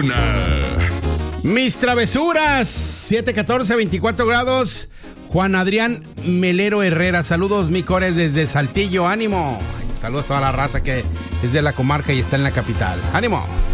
Laguna. Mis travesuras, 7:14, 24 grados. Juan Adrián Melero Herrera, saludos mi cores desde Saltillo, ánimo. Saludos a toda la raza que es de la comarca y está en la capital, ánimo.